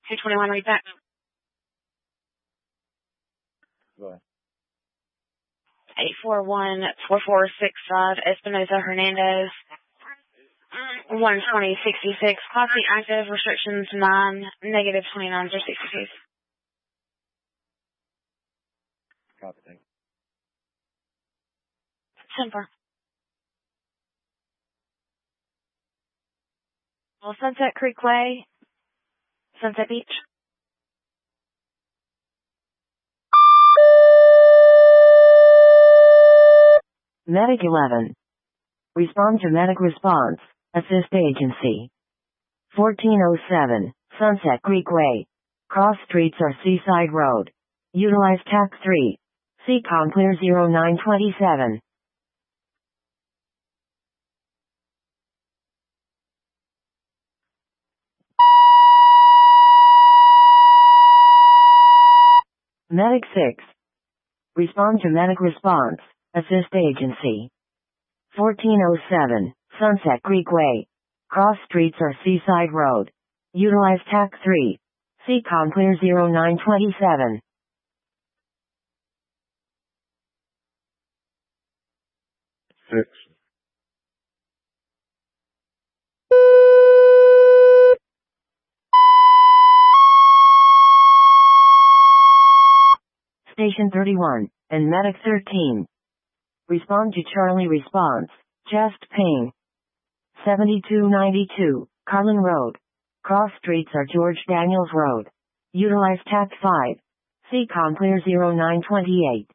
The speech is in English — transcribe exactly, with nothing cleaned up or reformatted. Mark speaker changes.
Speaker 1: two twenty-one, read back.
Speaker 2: Go ahead.
Speaker 1: eight four one, four four six five, Espinosa Hernandez. one twenty sixty-six, Class C active, restrictions nine, negative twenty-nine zero sixty-two.
Speaker 2: Copy, thank you.
Speaker 1: Semper.
Speaker 3: Well, Sunset Creek Way, Sunset Beach.
Speaker 4: Medic eleven. Respond to medic response. Assist agency. fourteen oh seven, Sunset Creek Way. Cross streets are Seaside Road. Utilize T A C three. C COM clear zero nine twenty-seven. Medic six. Respond to medic response. Assist agency. fourteen oh seven, Sunset Creek Way. Cross streets are Seaside Road. Utilize T A C three. C COM clear zero nine twenty-seven.
Speaker 2: Six.
Speaker 4: Station thirty-one, and Medic thirteen. Respond to Charlie response. Chest pain. seventy-two ninety-two, Carlin Road. Cross streets are George Daniels Road. Utilize T A C five. C COM clear zero nine twenty-eight.